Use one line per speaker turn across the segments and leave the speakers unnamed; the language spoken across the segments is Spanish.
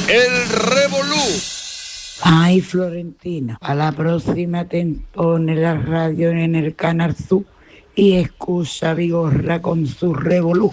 El revolú.
Ay, Florentina, a la próxima te pone la radio en el Canal Sur y escucha a Vigorra con su revolú.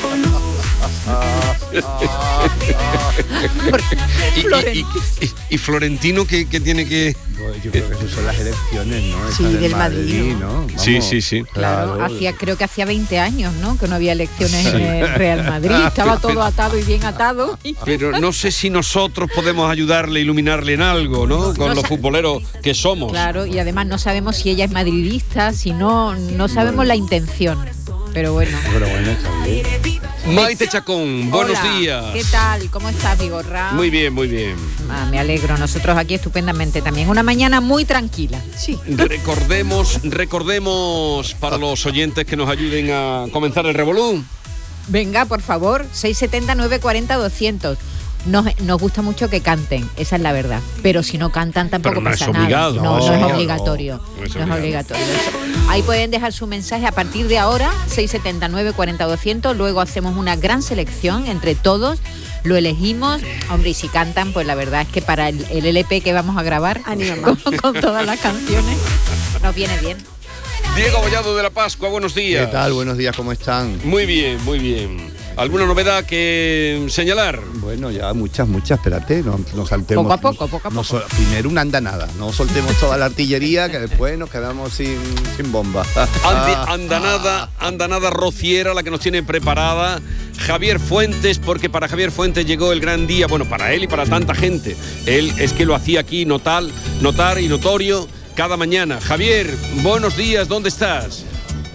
¿Y Florentino qué tiene que...?
Yo creo que son las elecciones, ¿no?
Sí, del Madrid,
¿no? Vamos,
Sí.
Claro, creo que hacía 20 años, ¿no? Que no había elecciones en el Real Madrid. Estaba todo atado y bien atado.
Pero no sé si nosotros podemos ayudarle, iluminarle en algo, ¿no? Con los futboleros que somos.
Claro, y además no sabemos si ella es madridista, si no sabemos la intención. Pero bueno,
está bien.
Maite Chacón, buenos
Hola,
días.
¿qué tal? ¿Cómo estás, Vigorra?
Muy bien.
Me alegro, nosotros aquí estupendamente también. Una mañana muy tranquila. Sí.
Recordemos para los oyentes que nos ayuden a comenzar el revolú.
Venga, por favor, 670 940 200. Nos gusta mucho que canten, esa es la verdad. Pero si no cantan tampoco
no
pasa
es obligado,
nada. No es obligatorio.
No es
obligatorio. Ahí pueden dejar su mensaje a partir de ahora, 670 940 200. Luego hacemos una gran selección entre todos. Lo elegimos, hombre, y si cantan, pues la verdad es que para el LP que vamos a grabar con todas las canciones nos viene bien.
Diego Abollado de la Pascua, buenos días.
¿Qué tal? Buenos días, ¿cómo están?
Muy bien. ¿Alguna novedad que señalar?
Bueno, ya muchas, espérate, no saltemos.
Poco a poco.
Primero una andanada, no soltemos toda la artillería, que después nos quedamos sin bomba.
Andanada rociera, la que nos tiene preparada Javier Fuentes, porque para Javier Fuentes llegó el gran día, bueno, para él y para tanta gente. Él es que lo hacía aquí notar y notorio cada mañana. Javier, buenos días, ¿dónde estás?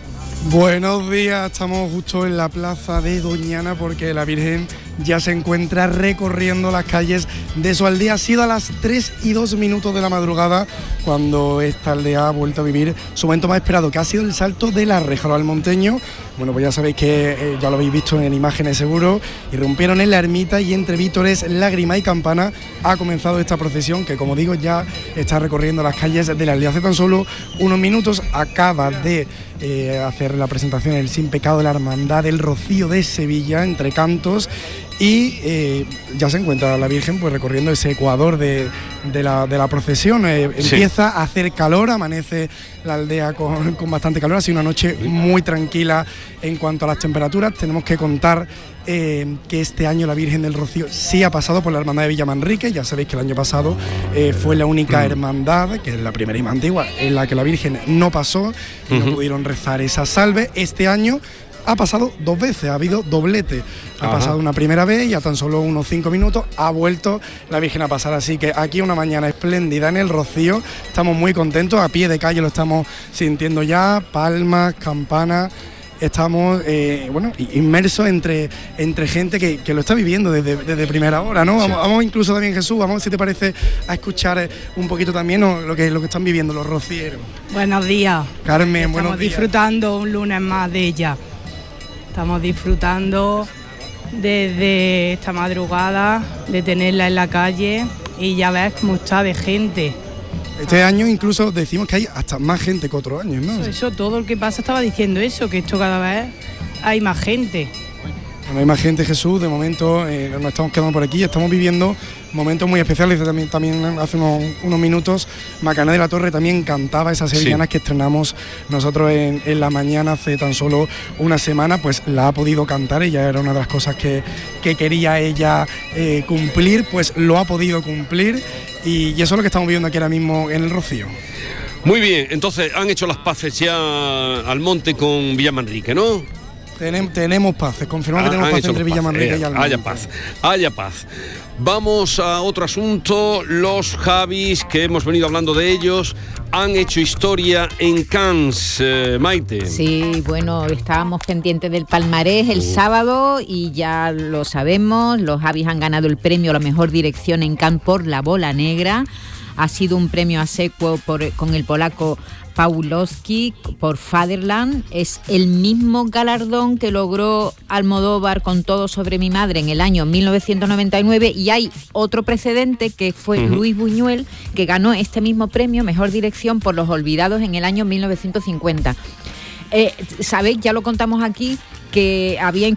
Buenos días, estamos justo en la plaza de Doñana porque la Virgen ya se encuentra recorriendo las calles de su aldea. Ha sido a las 3:02 de la madrugada cuando esta aldea ha vuelto a vivir su momento más esperado, que ha sido el salto de la reja al monteño. Bueno, pues ya sabéis que ya lo habéis visto en imágenes seguro, irrumpieron en la ermita y entre vítores, lágrima y campana ha comenzado esta procesión que, como digo, ya está recorriendo las calles de la aldea. Hace tan solo unos minutos acaba de hacer la presentación El Sin Pecado de la Hermandad del Rocío de Sevilla entre cantos y ya se encuentra la Virgen pues recorriendo ese ecuador de la procesión. Empieza a hacer calor, amanece la aldea con bastante calor, ha sido una noche muy tranquila en cuanto a las temperaturas. Tenemos que contar que este año la Virgen del Rocío sí ha pasado por la hermandad de Villamanrique. Ya sabéis que el año pasado fue la única hermandad, que es la primera y más antigua, en la que la Virgen no pasó y no pudieron rezar esa salve. Este año ha pasado 2 veces, ha habido doblete. Ha pasado una primera vez y a tan solo unos 5 minutos ha vuelto la Virgen a pasar. Así que aquí una mañana espléndida en el Rocío, estamos muy contentos, a pie de calle lo estamos sintiendo ya, palmas, campanas. Estamos inmersos entre gente que lo está viviendo desde primera hora, ¿no? Sí. Vamos incluso también, Jesús, vamos, si te parece, a escuchar un poquito también lo que están viviendo los rocieros.
Buenos días.
Carmen, buenos días.
Estamos disfrutando un lunes más de ella. Estamos disfrutando desde esta madrugada de tenerla en la calle y ya ves cómo está de gente.
Este año incluso decimos que hay hasta más gente que otros años, ¿no?
Eso, todo el que pasa estaba diciendo eso, que esto cada vez hay más gente.
Bueno, hay más gente, Jesús, de momento nos estamos quedando por aquí, estamos viviendo momentos muy especiales. También hace unos minutos Macarena de la Torre también cantaba esas sevillanas que estrenamos nosotros en la mañana hace tan solo una semana, pues la ha podido cantar, ella era una de las cosas que quería ella cumplir, pues lo ha podido cumplir y eso es lo que estamos viviendo aquí ahora mismo en el Rocío.
Muy bien, entonces han hecho las paces ya al monte con Villamanrique, ¿no?
Tenemos paces, confirmamos que tenemos paz entre Villamanrique y Almonte.
Haya paz. Vamos a otro asunto. Los Javis, que hemos venido hablando de ellos, han hecho historia en Cannes, Maite.
Sí, bueno, estábamos pendientes del palmarés el sábado y ya lo sabemos. Los Javis han ganado el premio a la mejor dirección en Cannes por La Bola Negra. Ha sido un premio a secuo con el polaco Pawlowski por Fatherland. Es el mismo galardón que logró Almodóvar con Todo sobre mi madre en el año 1999 y hay otro precedente que fue Luis Buñuel, que ganó este mismo premio, mejor dirección, por Los Olvidados en el año 1950. Sabéis, ya lo contamos aquí, que había